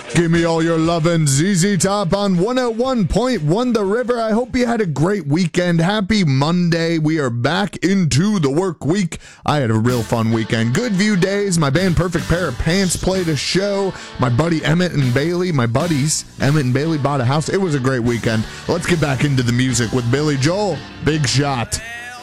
Give me all your lovin', ZZ Top on 101.1 The River. I hope you had a great weekend. Happy Monday. We are back into the work week. I had a real fun weekend. Good View Days. My band Perfect Pair of Pants played a show. My buddies Emmett and Bailey bought a house. It was a great weekend. Let's get back into the music with Billy Joel. Big Shot.